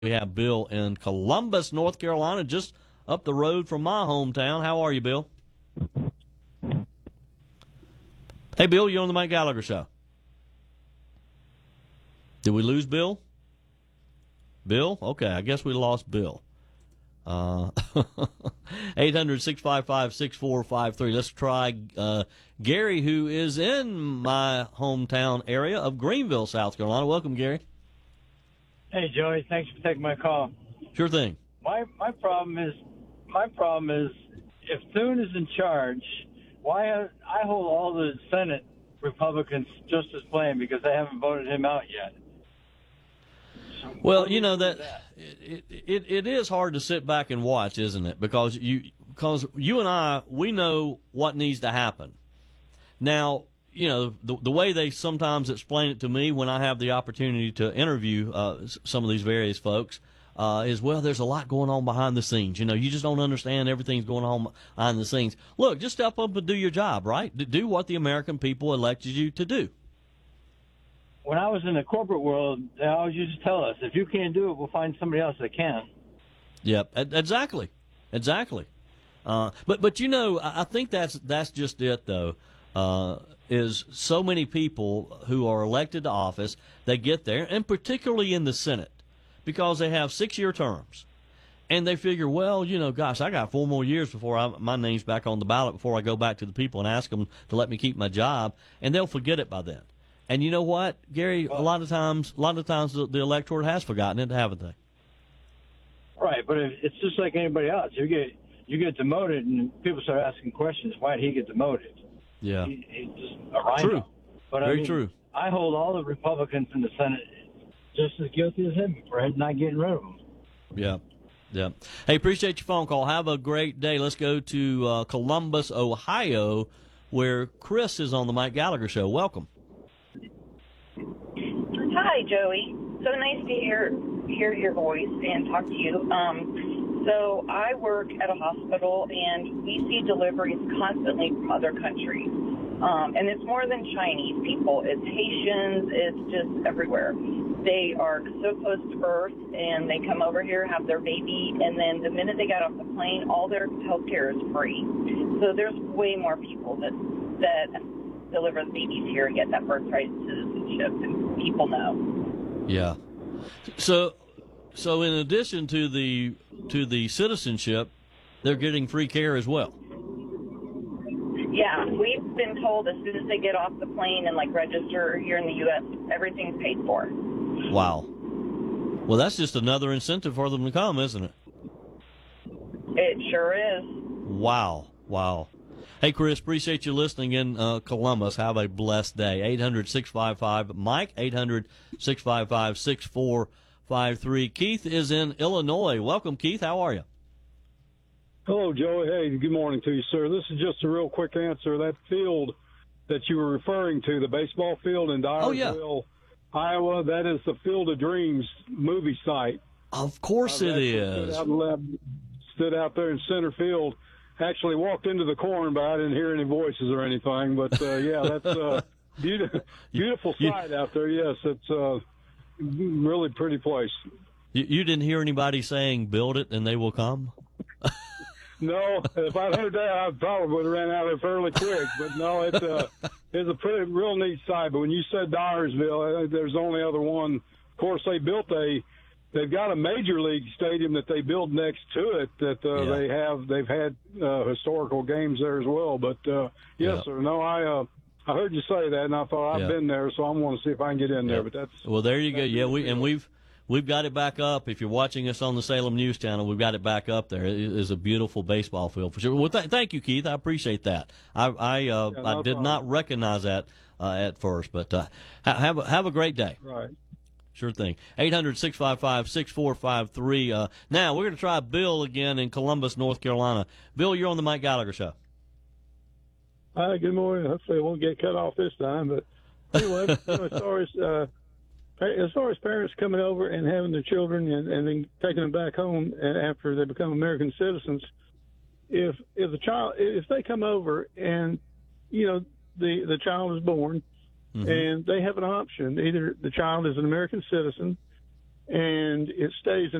We have Bill in Columbus, North Carolina, just up the road from my hometown. How are you, Bill? Hey, Bill, you're on the Mike Gallagher Show. Did we lose Bill? Bill? Okay, I guess we lost Bill. 800-655-6453. Let's try Gary, who is in my hometown area of Greenville, South Carolina. Welcome, Gary. Hey, Joey. Thanks for taking my call. Sure thing. My problem is if Thune is in charge, I hold all the Senate Republicans just as plain because they haven't voted him out yet. So well, you know that it is hard to sit back and watch, isn't it? Because you and I, we know what needs to happen. Now, you know, the way they sometimes explain it to me when I have the opportunity to interview some of these various folks is, well, there's a lot going on behind the scenes. You know, you just don't understand everything's going on behind the scenes. Look, just step up and do your job, right? Do what the American people elected you to do. When I was in the corporate world, they always used to tell us, if you can't do it, we'll find somebody else that can. Yep, exactly. But you know, I think that's just it, though. Is so many people who are elected to office, they get there, and particularly in the Senate, because they have 6-year terms. And they figure, well, you know, gosh, I got 4 more years before my name's back on the ballot, before I go back to the people and ask them to let me keep my job, and they'll forget it by then. And you know what, Gary, a lot of times the electorate has forgotten it, haven't they? Right, but it's just like anybody else. You get demoted, and people start asking questions. Why did he get demoted? Yeah, he's just a rhino. True, but very true. I hold all the Republicans in the Senate just as guilty as him for not getting rid of them. Yeah. Hey, appreciate your phone call. Have a great day. Let's go to Columbus, Ohio, where Chris is on the Mike Gallagher Show. Welcome. Hi, Joey. So nice to hear your voice and talk to you. So I work at a hospital, and we see deliveries constantly from other countries. And it's more than Chinese people. It's Haitians. It's just everywhere. They are so close to birth, and they come over here, have their baby, and then the minute they got off the plane, all their health care is free. So there's way more people that deliver the babies here and get that birthright citizenship, and people know. Yeah. So in addition to the citizenship, they're getting free care as well. Yeah, we've been told as soon as they get off the plane and register here in the U.S., everything's paid for. Wow. Well, that's just another incentive for them to come, isn't it? It sure is. Wow. Hey, Chris, appreciate you listening in Columbus. Have a blessed day. 800-655-MIKE, 800-655-6453. Keith is in Illinois. Welcome, Keith. How are you? Hello, Joey. Hey, good morning to you, sir. This is just a real quick answer. That field that you were referring to, the baseball field in Dyersville, Iowa, that is the Field of Dreams movie site. Of course it is. Stood out there in center field. Actually walked into the corn, but I didn't hear any voices or anything. But, yeah, that's a beautiful sight out there. Yes, it's a really pretty place. You didn't hear anybody saying, build it and they will come? No, if I'd heard that, I probably would have ran out of it fairly quick. But no, it's a real neat site. But when you said Dyersville, I think there's the only other one. Of course, they've got a major league stadium that they build next to it that they've had historical games there as well. But yes, sir. No, I heard you say that, and I thought I've been there, so I want to see if I can get in there. But there you go. Yeah, we've got it back up. If you're watching us on the Salem News Channel, we've got it back up there. It is a beautiful baseball field for sure. Well, thank you, Keith. I appreciate that. I did not recognize that at first, but have a great day. Right. Sure thing. 800-655-6453. Now we're going to try Bill again in Columbus, North Carolina. Bill, you're on the Mike Gallagher Show. Hi, good morning. Hopefully it won't get cut off this time. But anyway, as far as parents coming over and having their children and then taking them back home after they become American citizens, if they come over and the child is born, and they have an option, either the child is an American citizen and it stays in